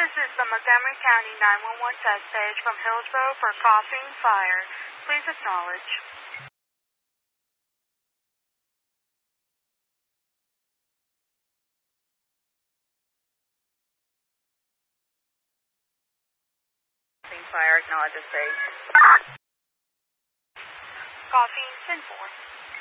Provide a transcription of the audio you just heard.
This is the Montgomery County 911 test page from Hillsborough for coughing fire. Please acknowledge. Coughing fire, acknowledge the stage. Coughing 10-4.